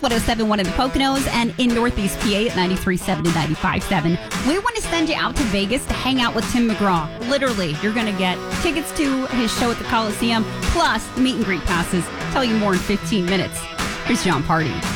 107.1 in the Poconos and in Northeast PA at 93.7 and 95.7. We want to send you out to Vegas to hang out with Tim McGraw. Literally, you're going to get tickets to his show at the Coliseum, plus meet and greet passes. Tell you more in 15 minutes. Here's John Party.